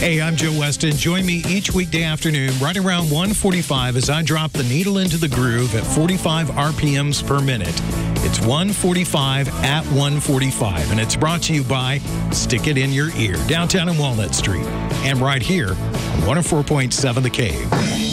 Hey, I'm Joe Weston. Join me each weekday afternoon right around 1:45 as I drop the needle into the groove at 45 RPMs per minute. It's 1:45 at 1:45, and it's brought to you by Stick It in Your Ear, downtown on Walnut Street, and right here on 104.7 The Cave.